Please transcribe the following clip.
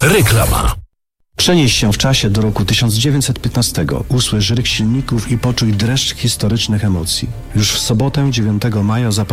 Reklama. Przenieś się w czasie do roku 1915. Usłysz ryk silników i poczuj dreszcz historycznych emocji. Już w sobotę 9 maja